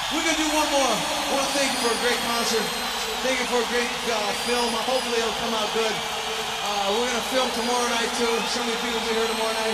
We're gonna do one more. I want to thank you for a great concert. Thank you for a great film. Hopefully it'll come out good. We're gonna film tomorrow night too. So many people will be here tomorrow night.